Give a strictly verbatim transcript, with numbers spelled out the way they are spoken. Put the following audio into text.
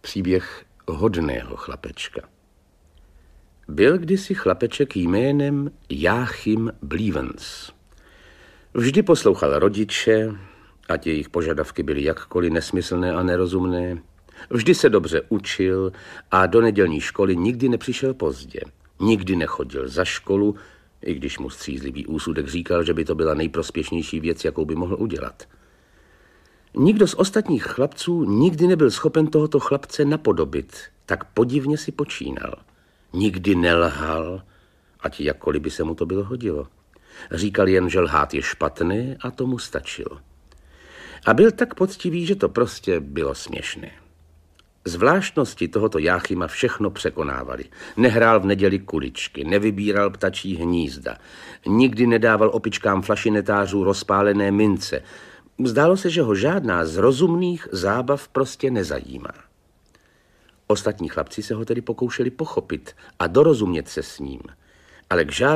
Příběh hodného chlapečka. Byl kdysi chlapeček jménem Jáchym Blívens. Vždy poslouchal rodiče, ať jejich požadavky byly jakkoliv nesmyslné a nerozumné. Vždy se dobře učil a do nedělní školy nikdy nepřišel pozdě. Nikdy nechodil za školu, i když mu střízlivý úsudek říkal, že by to byla nejprospěšnější věc, jakou by mohl udělat. Nikdo z ostatních chlapců nikdy nebyl schopen tohoto chlapce napodobit, tak podivně si počínal. Nikdy nelhal, ať jakkoliv by se mu to bylo hodilo. Říkal jen, že lhát je špatné a tomu stačilo. A byl tak poctivý, že to prostě bylo směšné. Zvláštnosti tohoto Jáchyma všechno překonávaly. Nehrál v neděli kuličky, nevybíral ptačí hnízda, nikdy nedával opičkám flašinetářů rozpálené mince. Zdálo se, že ho žádná z rozumných zábav prostě nezajímá. Ostatní chlapci se ho tedy pokoušeli pochopit a dorozumět se s ním, ale k žádnému